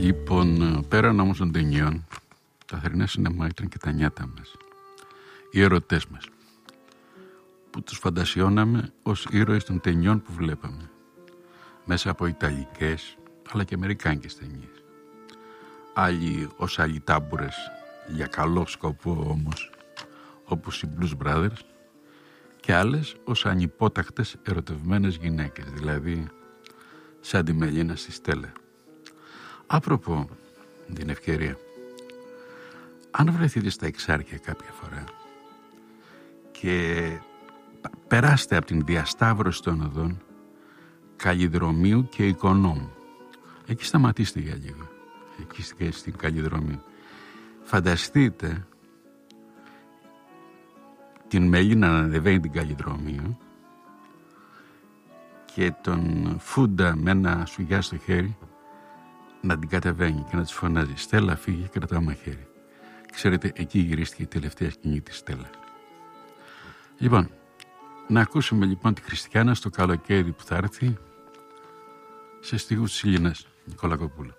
Λοιπόν, πέραν όμως των ταινιών, τα θερινά σινεμά ήταν και τα νιάτα μας. Οι ερωτές μας, που τους φαντασιώναμε ως ήρωες των ταινιών που βλέπαμε, μέσα από ιταλικές αλλά και αμερικάνικες ταινίες. Άλλοι ως αλιτάμπουρες, για καλό σκοπό όμως, όπως οι Blues Brothers, και άλλες ως ανυπότακτες ερωτευμένες γυναίκες, δηλαδή σαν τη Μελίνα στη Στέλλα. Άπροπο την ευκαιρία, αν βρεθείτε στα Εξάρχεια κάποια φορά και περάστε από την διασταύρωση των οδών Καλλιδρομίου και Οικονόμου, εκεί σταματήστε για λίγο, εκεί στην Καλλιδρομίου, φανταστείτε την Μελίνα να ανεβαίνει την Καλλιδρομίου και τον Φούντα με ένα σουγιά στο χέρι να την κατεβαίνει και να της φωνάζει «Στέλλα, φύγε, κρατάω μαχαίρι». Ξέρετε, εκεί γυρίστηκε η τελευταία σκηνή της Στέλλα. Λοιπόν, να ακούσουμε λοιπόν τη Χριστιάνα στο καλοκαίρι που θα έρθει, σε στίχους της Ηλίνας Νικολακοπούλου.